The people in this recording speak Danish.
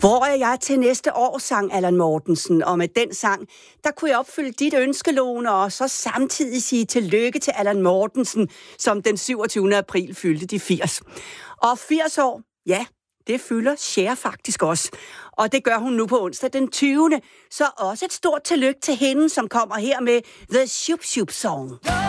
Hvor er jeg til næste år, sang Allan Mortensen, og med den sang, der kunne jeg opfylde dit ønske, Lone, og så samtidig sige tillykke til Allan Mortensen, som den 27. april fyldte de 80. Og 80 år, ja, det fylder Cher faktisk også. Og det gør hun nu på onsdag den 20. Så også et stort tillykke til hende, som kommer her med The Shoop Shoop Song.